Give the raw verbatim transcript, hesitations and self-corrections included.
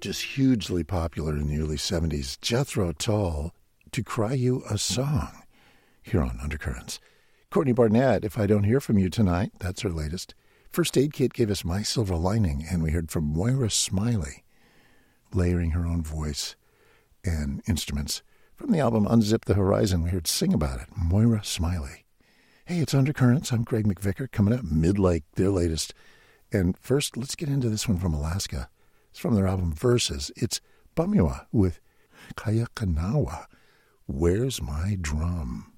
just hugely popular in the early seventies, Jethro Tull, To Cry You a Song, here on Undercurrents. Courtney Barnett, If I Don't Hear From You Tonight, that's her latest. First Aid Kit gave us My Silver Lining, and we heard from Moira Smiley, layering her own voice and instruments. From the album Unzip the Horizon, we heard Sing About It, Moira Smiley. Hey, it's Undercurrents. I'm Greg McVicker, coming up Midlake, their latest. And first, let's get into this one from Alaska. It's from their album Verses. It's Bamiwa with Kayakanawa, Where's My Drum?